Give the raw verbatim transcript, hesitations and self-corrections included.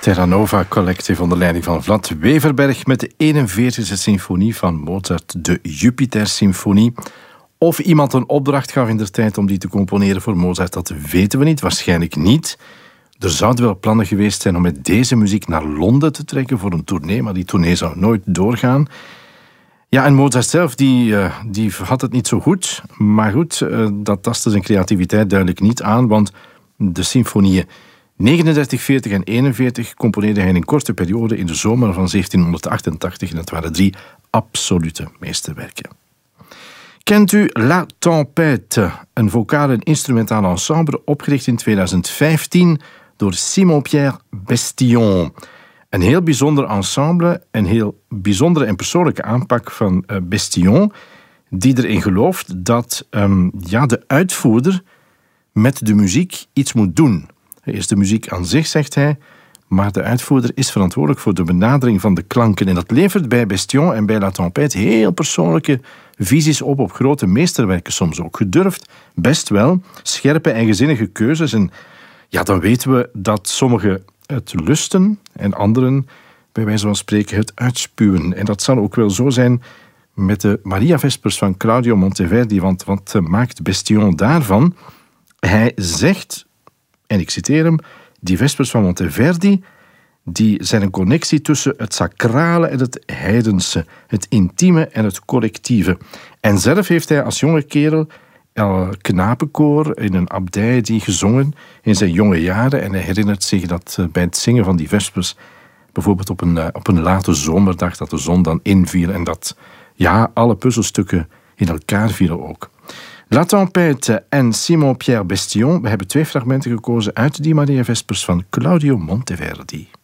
Terra Nova Collective onder leiding van Vlad Weverberg met de eenenveertigste symfonie van Mozart, de Jupiter-symfonie. Of iemand een opdracht gaf in de tijd om die te componeren voor Mozart, dat weten we niet, waarschijnlijk niet. Er zouden wel plannen geweest zijn om met deze muziek naar Londen te trekken voor een tournee, maar die tournee zou nooit doorgaan. Ja, en Mozart zelf, die, uh, die had het niet zo goed. Maar goed, uh, dat tastte zijn creativiteit duidelijk niet aan, want de symfonieën negenendertig, veertig en eenenveertig componeerde hij in een korte periode in de zomer van zeventienhonderdachtentachtig. En het waren drie absolute meesterwerken. Kent u La Tempête, een vocaal en instrumentaal ensemble opgericht in tweeduizend vijftien door Simon-Pierre Bestillon. Een heel bijzonder ensemble, een heel bijzondere en persoonlijke aanpak van uh, Bestillon, die erin gelooft dat um, ja, de uitvoerder met de muziek iets moet doen. Eerst de muziek aan zich, zegt hij, maar de uitvoerder is verantwoordelijk voor de benadering van de klanken. En dat levert bij Bestillon en bij La Tempête heel persoonlijke visies op, op grote meesterwerken, soms ook gedurfd, best wel, scherpe, eigenzinnige keuzes. En ja, dan weten we dat sommigen het lusten en anderen, bij wijze van spreken, het uitspuwen. En dat zal ook wel zo zijn met de Maria-vespers van Claudio Monteverdi, want wat maakt Bestillon daarvan? Hij zegt, en ik citeer hem, die vespers van Monteverdi, die zijn een connectie tussen het sacrale en het heidense, het intieme en het collectieve. En zelf heeft hij als jonge kerel een knapenkoor in een abdij die gezongen in zijn jonge jaren. En hij herinnert zich dat bij het zingen van die vespers, bijvoorbeeld op een, op een late zomerdag, dat de zon dan inviel en dat ja, alle puzzelstukken in elkaar vielen ook. La Tempête en Simon-Pierre Bestillon. We hebben twee fragmenten gekozen uit die Maria-vespers van Claudio Monteverdi.